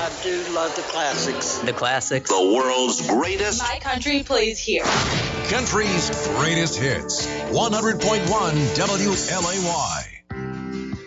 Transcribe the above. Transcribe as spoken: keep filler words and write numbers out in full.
I do love the classics. The classics. The world's greatest. My country plays here. Country's greatest hits. one hundred point one W L A Y.